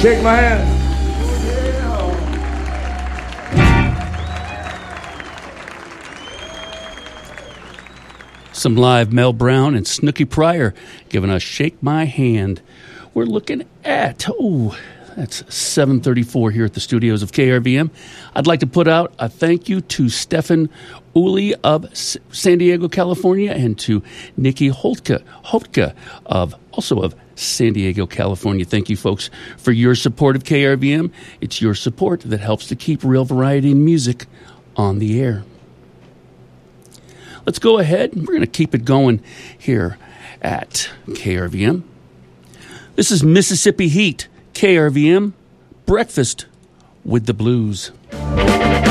Shake my hand. Some live Mel Brown and Snooky Pryor giving us Shake My Hand. We're looking at, that's 7:34 here at the studios of KRVM. I'd like to put out a thank you to Stefan Uli of San Diego, California, and to Nikki Holtka of San Diego, California. Thank you, folks, for your support of KRVM. It's your support that helps to keep real variety in music on the air. Let's go ahead. We're going to keep it going here at KRVM. This is Mississippi Heat, KRVM, Breakfast with the Blues.